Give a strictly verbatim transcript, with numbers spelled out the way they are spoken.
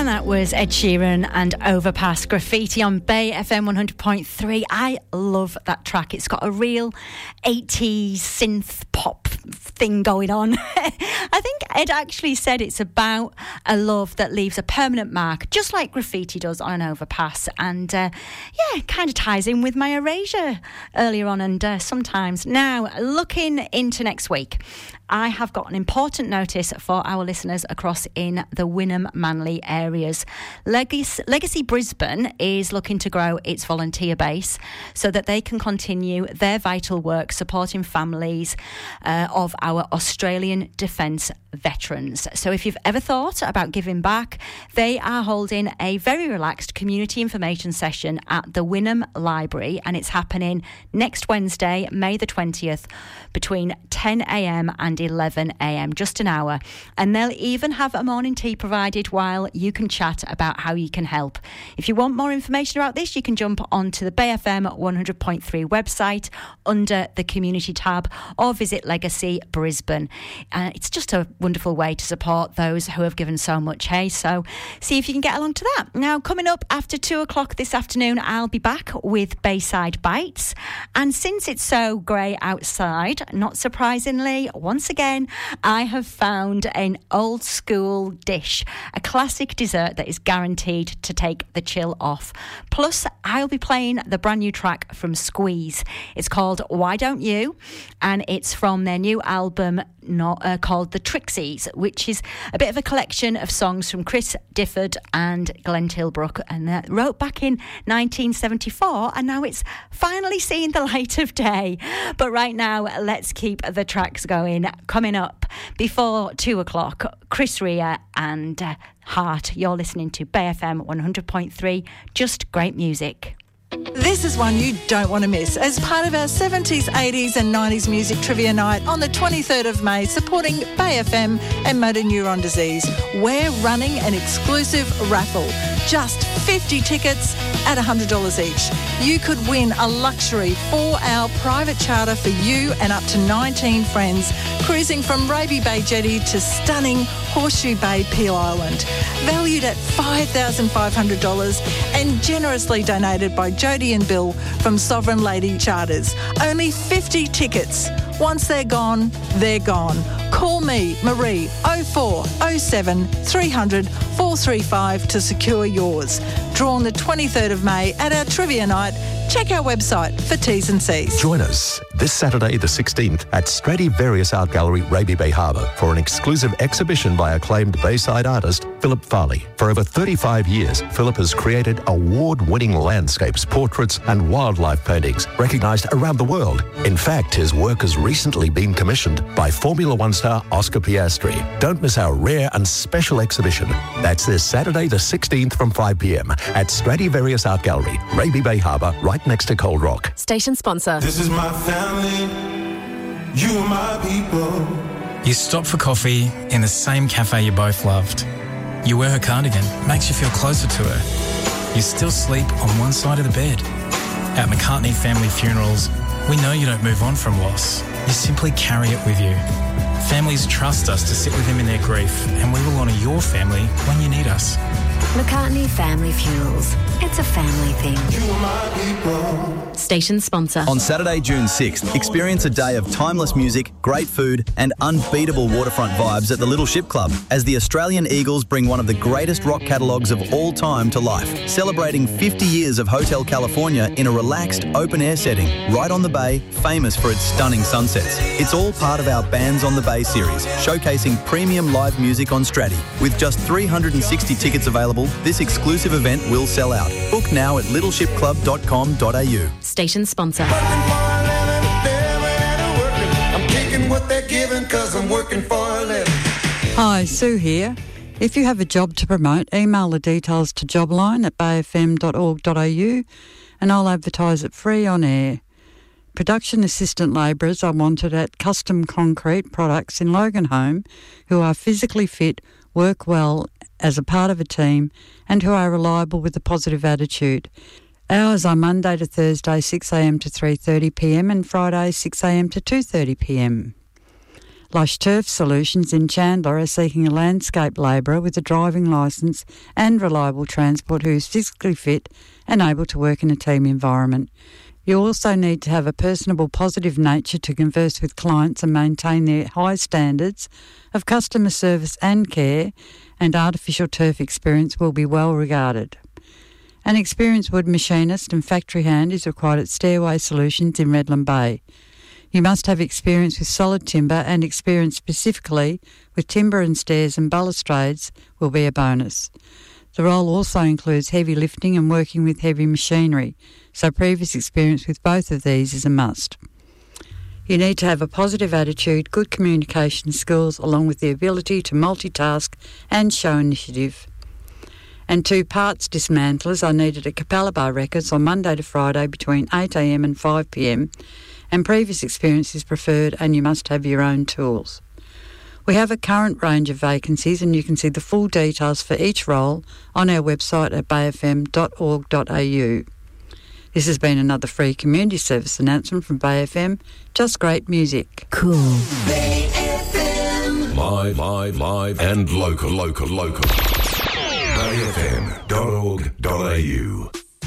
And that was Ed Sheeran and Overpass, Graffiti on Bay F M one hundred point three. I love that track. It's got a real eighties synth pop thing going on. I think Ed actually said it's about a love that leaves a permanent mark, just like graffiti does on an overpass. And uh, yeah, it kind of ties in with my erasure earlier on and uh, sometimes. Now, looking into next week, I have got an important notice for our listeners across in the Wynnum Manly areas. Legacy, Legacy Brisbane is looking to grow its volunteer base so that they can continue their vital work supporting families uh, of our Australian Defence veterans. So if you've ever thought about giving back, they are holding a very relaxed community information session at the Wynnum Library, and it's happening next Wednesday, May the twentieth, between ten a.m. and eleven a.m, just an hour. And they'll even have a morning tea provided while you can chat about how you can help. If you want more information about this, you can jump onto the Bay F M one hundred point three website under the community tab or visit Legacy Brisbane. Uh, it's just a wonderful way to support those who have given so much, hey? So see if you can get along to that. Now, coming up after two o'clock this afternoon, I'll be back with Bayside Bites. And since it's so grey outside, not surprisingly, once again, I have found an old school dish, a classic dessert that is guaranteed to take the chill off. Plus, I'll be playing the brand new track from Squeeze. It's called Why Don't You? And it's from their new album not, uh, called The Trixies, which is a bit of a collection of songs from Chris Difford and Glenn Tilbrook, and uh, wrote back in nineteen seventy-four, and now it's finally seeing the light of day. But right now, let's keep the tracks going. Coming up before two o'clock, Chris Rea and uh, Heart. You're listening to Bay F M one hundred point three, just great music. This is one you don't want to miss as part of our seventies, eighties and nineties music trivia night on the twenty-third of May, supporting Bay F M and motor neuron disease. We're running an exclusive raffle. Just fifty tickets at one hundred dollars each. You could win a luxury four-hour private charter for you and up to nineteen friends, cruising from Raby Bay Jetty to stunning Horseshoe Bay Peel Island. Valued at five thousand five hundred dollars and generously donated by Jodie and Bill from Sovereign Lady Charters. Only fifty tickets. Once they're gone, they're gone. Call me, Marie, oh four oh seven three hundred four three five to secure yours. Drawn the twenty-third of May at our trivia night. Check our website for T's and C's. Join us this Saturday the sixteenth at Stradivarius Art Gallery, Raby Bay Harbour for an exclusive exhibition by acclaimed Bayside artist Philip Farley. For over thirty-five years, Philip has created award-winning landscapes, portraits and wildlife paintings recognised around the world. In fact, his work has recently been commissioned by Formula One star Oscar Piastri. Don't miss our rare and special exhibition. That's this Saturday the sixteenth from five p.m. at Stradivarius Art Gallery, Raby Bay Harbour, right next to Cold Rock. Station sponsor. This is my family, you are my people. You stop for coffee in the same cafe you both loved. You wear her cardigan, makes you feel closer to her. You still sleep on one side of the bed. At McCartney Family Funerals, we know you don't move on from loss. You simply carry it with you. Families trust us to sit with them in their grief, and we will honour your family when you need us. McCartney Family Funerals. It's a family thing. You are my people. Station sponsor. On Saturday, June sixth, experience a day of timeless music, great food and unbeatable waterfront vibes at the Little Ship Club as the Australian Eagles bring one of the greatest rock catalogues of all time to life, celebrating fifty years of Hotel California in a relaxed, open-air setting right on the bay, famous for its stunning sunsets. It's all part of our Bands on the Bay series, showcasing premium live music on Stratty. With just three hundred sixty tickets available, this exclusive event will sell out. Book now at little ship club dot com dot a u. Station sponsor. I'm taking what they're giving 'cause I'm working for a living. Hi, Sue here. If you have a job to promote, email the details to jobline at bay f m dot org dot a u and I'll advertise it free on air. Production assistant labourers are wanted at Custom Concrete Products in Loganholme who are physically fit, work well as a part of a team and who are reliable with a positive attitude. Hours are Monday to Thursday six a m to three thirty p m and Friday six a m to two thirty p m. Lush Turf Solutions in Chandler are seeking a landscape labourer with a driving licence and reliable transport who is physically fit and able to work in a team environment. You also need to have a personable, positive nature to converse with clients and maintain their high standards of customer service and care, and artificial turf experience will be well regarded. An experienced wood machinist and factory hand is required at Stairway Solutions in Redland Bay. You must have experience with solid timber, and experience specifically with timber and stairs and balustrades will be a bonus. The role also includes heavy lifting and working with heavy machinery, so previous experience with both of these is a must. You need to have a positive attitude, good communication skills, along with the ability to multitask and show initiative. And two parts dismantlers are needed at Capella Bar Records on Monday to Friday between eight a m and five p m, and previous experience is preferred, and you must have your own tools. We have a current range of vacancies, and you can see the full details for each role on our website at bay f m dot org dot a u. This has been another free community service announcement from Bay F M. Just great music. Cool. Bay F M. Live, live, live, and local, local, local. bay f m dot org dot a u.